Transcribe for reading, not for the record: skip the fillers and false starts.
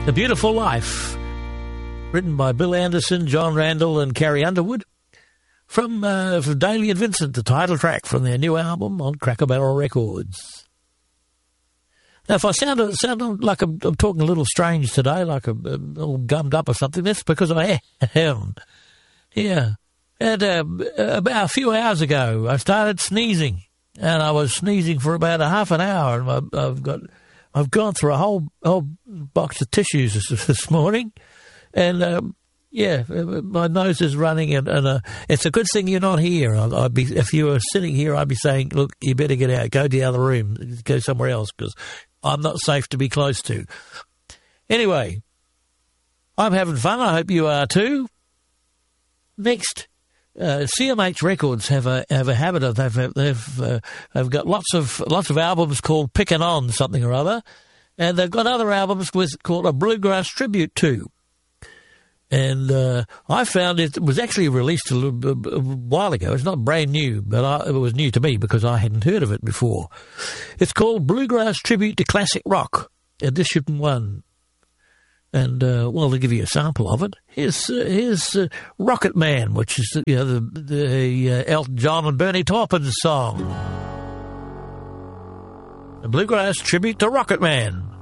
A Beautiful Life, written by Bill Anderson, John Randall and Carrie Underwood, from Daly and Vincent, the title track from their new album on Cracker Barrel Records. Now, if I sound like I'm talking a little strange today, like I'm all gummed up or something, that's because I am. Yeah. And about a few hours ago, I started sneezing, and I was sneezing for about a half an hour, and I've gone through a whole box of tissues this morning, and my nose is running, and it's a good thing you're not here. If you were sitting here, I'd be saying, look, you better get out, go to the other room, go somewhere else, because I'm not safe to be close to. Anyway, I'm having fun. I hope you are too. Next, CMH Records have a habit of they've got lots of albums called Pickin' On something or other, and they've got other albums called A Bluegrass Tribute To. And I found it was actually released a while ago. It's not brand new, but it was new to me because I hadn't heard of it before. It's called Bluegrass Tribute to Classic Rock, Edition 1. And, to give you a sample of it, here's Rocket Man, which is the Elton John and Bernie Taupin song. A Bluegrass Tribute to Rocket Man.